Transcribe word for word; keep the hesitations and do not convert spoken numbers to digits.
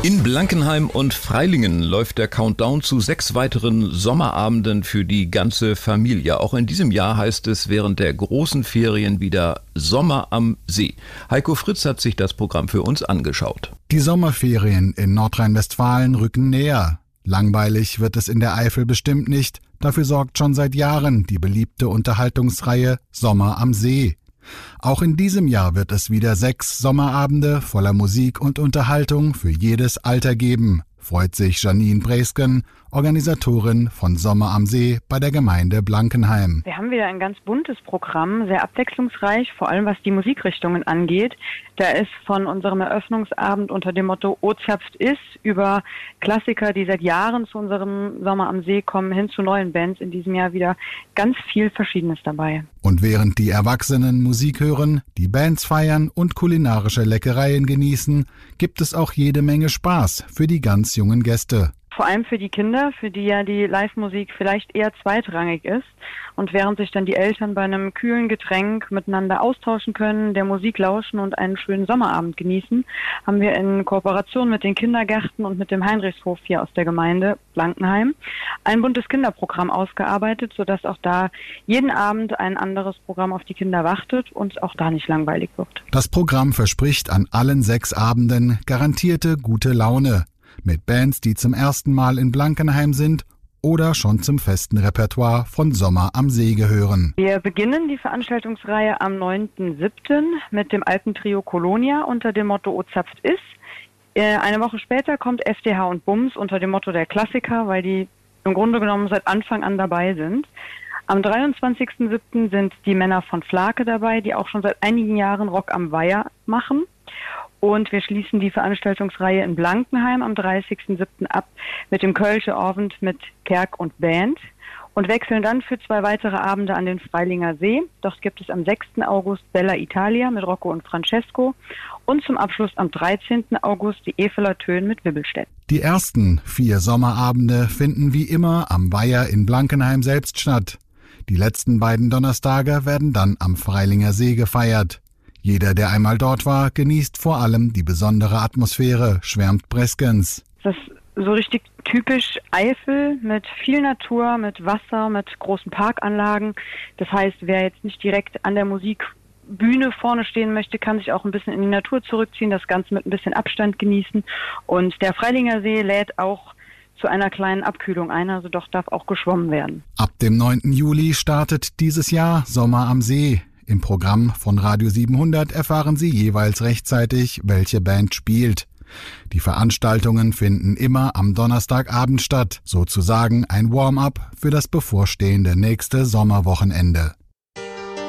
In Blankenheim und Freilingen läuft der Countdown zu sechs weiteren Sommerabenden für die ganze Familie. Auch in diesem Jahr heißt es während der großen Ferien wieder Sommer am See. Heiko Fritz hat sich das Programm für uns angeschaut. Die Sommerferien in Nordrhein-Westfalen rücken näher. Langweilig wird es in der Eifel bestimmt nicht. Dafür sorgt schon seit Jahren die beliebte Unterhaltungsreihe Sommer am See. Auch in diesem Jahr wird es wieder sechs Sommerabende voller Musik und Unterhaltung für jedes Alter geben, freut sich Janine Bresken, Organisatorin von Sommer am See bei der Gemeinde Blankenheim. Wir haben wieder ein ganz buntes Programm, sehr abwechslungsreich, vor allem was die Musikrichtungen angeht. Da ist von unserem Eröffnungsabend unter dem Motto O zapft is über Klassiker, die seit Jahren zu unserem Sommer am See kommen, hin zu neuen Bands in diesem Jahr wieder ganz viel Verschiedenes dabei. Und während die Erwachsenen Musik hören, die Bands feiern und kulinarische Leckereien genießen, gibt es auch jede Menge Spaß für die ganz jungen Gäste. Vor allem für die Kinder, für die ja die Live-Musik vielleicht eher zweitrangig ist. Und während sich dann die Eltern bei einem kühlen Getränk miteinander austauschen können, der Musik lauschen und einen schönen Sommerabend genießen, haben wir in Kooperation mit den Kindergärten und mit dem Heinrichshof hier aus der Gemeinde Blankenheim ein buntes Kinderprogramm ausgearbeitet, sodass auch da jeden Abend ein anderes Programm auf die Kinder wartet und auch da nicht langweilig wird. Das Programm verspricht an allen sechs Abenden garantierte gute Laune. Mit Bands, die zum ersten Mal in Blankenheim sind oder schon zum festen Repertoire von Sommer am See gehören. Wir beginnen die Veranstaltungsreihe am neunten siebten mit dem Alpentrio Colonia unter dem Motto O zapft is. Eine Woche später kommt F D H und Bums unter dem Motto der Klassiker, weil die im Grunde genommen seit Anfang an dabei sind. Am dreiundzwanzigsten siebten sind die Männer von Flake dabei, die auch schon seit einigen Jahren Rock am Weiher machen. Und wir schließen die Veranstaltungsreihe in Blankenheim am dreißigsten siebten ab mit dem Kölsche Abend mit Kerk und Band und wechseln dann für zwei weitere Abende an den Freilinger See. Dort gibt es am sechsten August Bella Italia mit Rocco und Francesco und zum Abschluss am dreizehnten August die Efeler Töne mit Wibbelstedt. Die ersten vier Sommerabende finden wie immer am Weiher in Blankenheim selbst statt. Die letzten beiden Donnerstage werden dann am Freilinger See gefeiert. Jeder, der einmal dort war, genießt vor allem die besondere Atmosphäre, schwärmt Breskens. Das ist so richtig typisch Eifel mit viel Natur, mit Wasser, mit großen Parkanlagen. Das heißt, wer jetzt nicht direkt an der Musikbühne vorne stehen möchte, kann sich auch ein bisschen in die Natur zurückziehen, das Ganze mit ein bisschen Abstand genießen. Und der Freilinger See lädt auch zu einer kleinen Abkühlung ein, also doch darf auch geschwommen werden. Ab dem neunten Juli startet dieses Jahr Sommer am See. Im Programm von Radio siebenhundert erfahren Sie jeweils rechtzeitig, welche Band spielt. Die Veranstaltungen finden immer am Donnerstagabend statt, sozusagen ein Warm-up für das bevorstehende nächste Sommerwochenende.